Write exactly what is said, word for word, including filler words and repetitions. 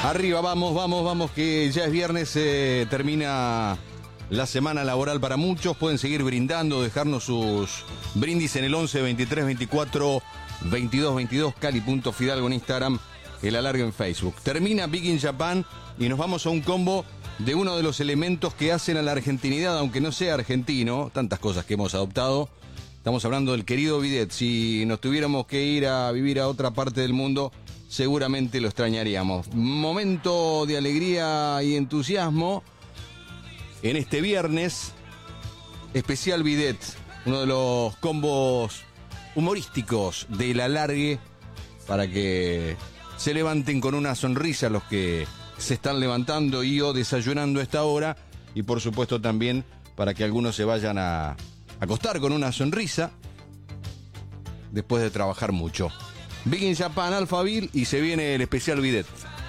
Arriba, vamos, vamos, vamos, que ya es viernes, eh, termina la semana laboral para muchos. Pueden seguir brindando, dejarnos sus brindis en el once, veintitrés, veinticuatro, veintidós, veintidós, cali.fidalgo en Instagram, el alargue en Facebook. Termina Big in Japan y nos vamos a un combo de uno de los elementos que hacen a la argentinidad, aunque no sea argentino, tantas cosas que hemos adoptado. Estamos hablando del querido bidet. Si nos tuviéramos que ir a vivir a otra parte del mundo, seguramente lo extrañaríamos. Momento de alegría y entusiasmo en este viernes, especial bidet, uno de los combos humorísticos del alargue para que se levanten con una sonrisa los que se están levantando y o desayunando a esta hora, y por supuesto también para que algunos se vayan a acostar con una sonrisa después de trabajar mucho. Big in Japan, Alphaville, y se viene el especial bidet.